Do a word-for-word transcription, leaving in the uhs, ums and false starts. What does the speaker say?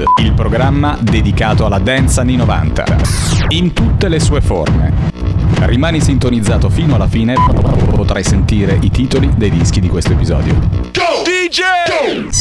World, il programma dedicato alla dance anni novanta, in tutte le sue forme. Rimani sintonizzato fino alla fine, potrai sentire i titoli dei dischi di questo episodio. Go! D J! Go!